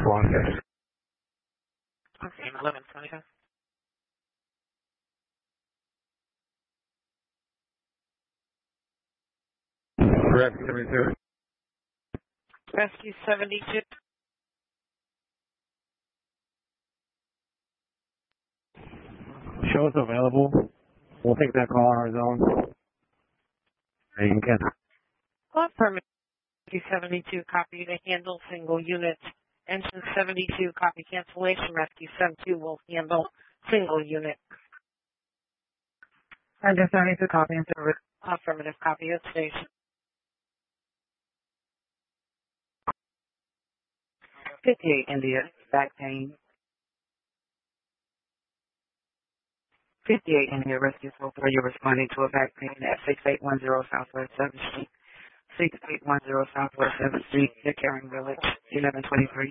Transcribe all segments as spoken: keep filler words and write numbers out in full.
Broadcast. Okay, eleven twenty-five. Rescue seventy-two. Rescue seventy-two. Show us available. We'll take that call on our zone. And you can. Call permit Rescue seventy-two, copy to handle single unit. Engine seventy-two, copy cancellation. Rescue seventy-two will handle single unit. Engine seventy-two, copy and service. Affirmative, copy at station. fifty-eight India, back pain. fifty-eight India, rescue so far. You're responding to a back pain at six eight one zero Southwest seventh Street. six eight one zero Southwest seventh Street, the Caring Village, eleven twenty-three.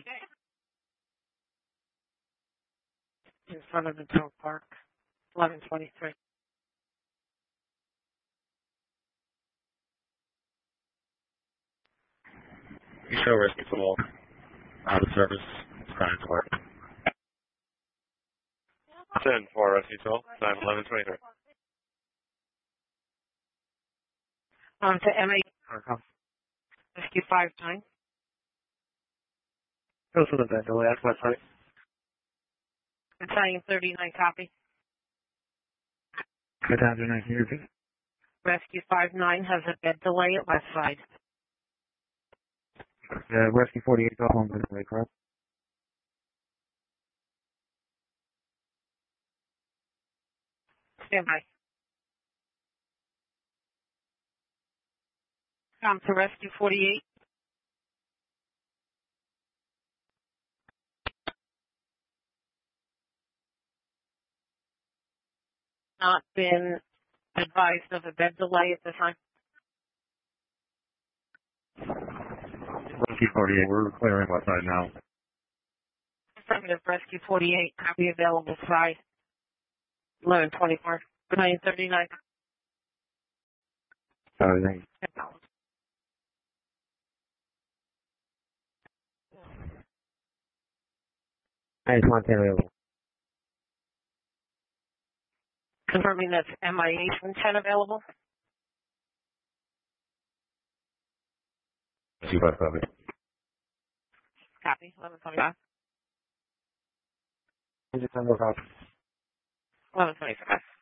In front of the tow park, eleven twenty-three. You show rescue tool. Out of service. It's trying to work. ten for rescue tool. Time eleven twenty-three. On to M A. Rescue five nine. Go to the bed delay. That's website. Italian thirty-nine, copy. Good afternoon. Can you repeat? Rescue five nine has a bed delay at West Side. Uh, rescue forty-eight, go home for the way, correct? Stand by. Come to Rescue forty-eight. Not been advised of a bed delay at this time. Rescue forty-eight, we're clearing what side now? Affirmative, Rescue forty-eight, copy available side. eleven twenty-four. Italian thirty-nine. Sorry, thank you. I just want to available. Confirming that's M I A ten available. Two by seven. Copy, eleven twenty-five. Just send those out. eleven twenty-five.